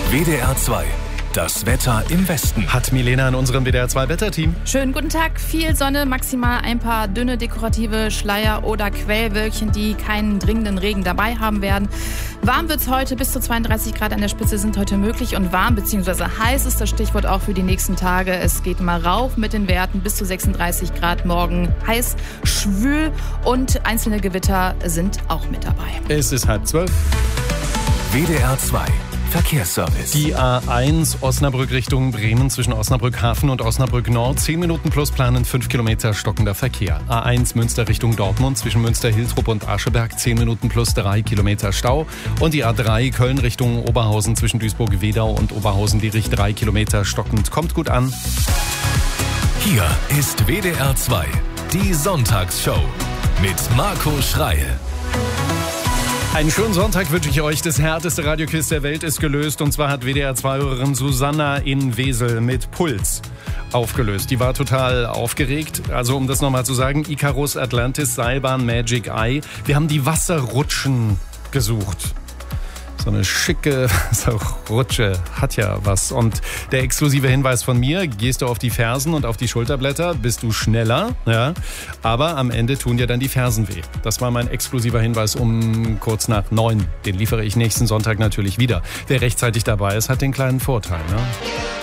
WDR 2. Das Wetter im Westen. Hat Milena in unserem WDR 2 Wetterteam. Schönen guten Tag. Viel Sonne, maximal ein paar dünne dekorative Schleier oder Quellwölkchen, die keinen dringenden Regen dabei haben werden. Warm wird's heute, bis zu 32 Grad an der Spitze sind heute möglich und warm bzw. heiß ist das Stichwort auch für die nächsten Tage. Es geht mal rauf mit den Werten bis zu 36 Grad morgen. Heiß, schwül und einzelne Gewitter sind auch mit dabei. Es ist 11:30. WDR 2. Verkehrsservice. Die A1 Osnabrück Richtung Bremen zwischen Osnabrück Hafen und Osnabrück Nord. 10 Minuten plus planen 5 Kilometer stockender Verkehr. A1 Münster Richtung Dortmund zwischen Münster-Hiltrop und Ascheberg. 10 Minuten plus 3 Kilometer Stau. Und die A3 Köln Richtung Oberhausen zwischen Duisburg-Wedau und Oberhausen-Dietrich. 3 Kilometer stockend. Kommt gut an. Hier ist WDR 2. Die Sonntagsshow mit Marco Schreil. Einen schönen Sonntag wünsche ich euch. Das härteste Radioquiz der Welt ist gelöst. Und zwar hat WDR 2-Hörerin Susanna in Wesel mit Puls aufgelöst. Die war total aufgeregt. Also um das nochmal zu sagen, Icarus, Atlantis, Seilbahn, Magic Eye. Wir haben die Wasserrutschen gesucht. So eine schicke Rutsche hat ja was. Und der exklusive Hinweis von mir, gehst du auf die Fersen und auf die Schulterblätter, bist du schneller. Ja? Aber am Ende tun dir dann die Fersen weh. Das war mein exklusiver Hinweis um kurz nach 9. Den liefere ich nächsten Sonntag natürlich wieder. Wer rechtzeitig dabei ist, hat den kleinen Vorteil. Ne?